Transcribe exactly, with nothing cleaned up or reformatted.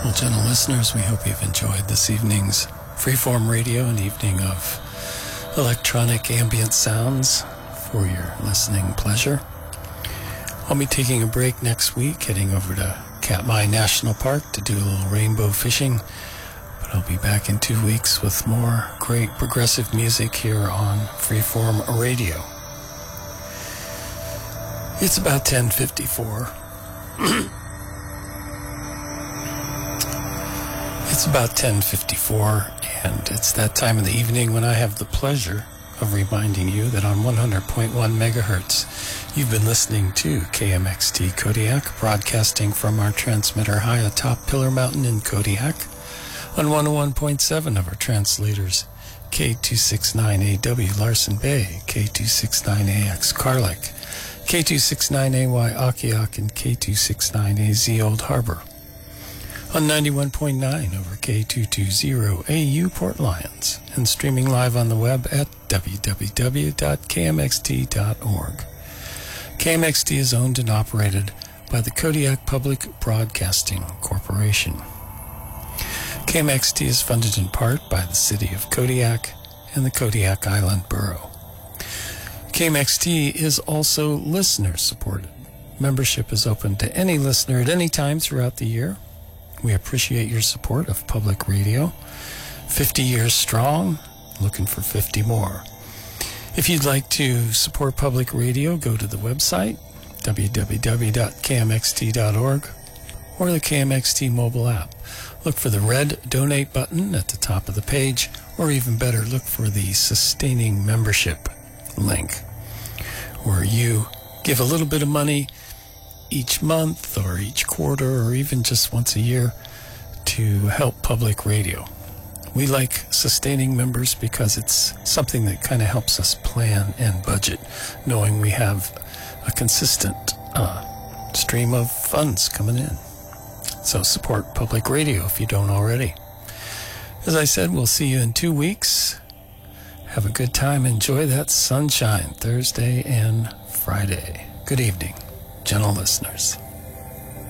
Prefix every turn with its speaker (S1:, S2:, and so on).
S1: Well, gentle listeners, we hope you've enjoyed this evening's Freeform Radio, an evening of electronic ambient sounds for your listening pleasure. I'll be taking a break next week, heading over to Katmai National Park to do a little rainbow fishing, but I'll be back in two weeks with more great progressive music here on Freeform Radio. It's about ten fifty-four. It's about ten fifty-four, and it's that time of the evening when I have the pleasure of reminding you that on one hundred point one megahertz, you've been listening to K M X T Kodiak, broadcasting from our transmitter high atop Pillar Mountain in Kodiak, on one oh one point seven of our translators, K two sixty-nine A W Larsen Bay, K two sixty-nine A X Carlick, K two sixty-nine A Y Akiak, and K two sixty-nine A Z Old Harbor, on ninety-one point nine over K two twenty A U Port Lions, and streaming live on the web at w w w dot k m x t dot org. K M X T is owned and operated by the Kodiak Public Broadcasting Corporation. K M X T is funded in part by the City of Kodiak and the Kodiak Island Borough. K M X T is also listener-supported. Membership is open to any listener at any time throughout the year. We appreciate your support of public radio. fifty years strong, looking for fifty more. If you'd like to support public radio, go to the website, w w w dot k m x t dot org, or the K M X T mobile app. Look for the red donate button at the top of the page, or even better, look for the sustaining membership link, where you give a little bit of money each month or each quarter or even just once a year to help public radio. We like sustaining members because it's something that kind of helps us plan and budget, knowing we have a consistent uh, stream of funds coming in. So support public radio if you don't already. As I said, we'll see you in two weeks. Have a good time. Enjoy that sunshine Thursday and Friday. Good evening, gentle listeners.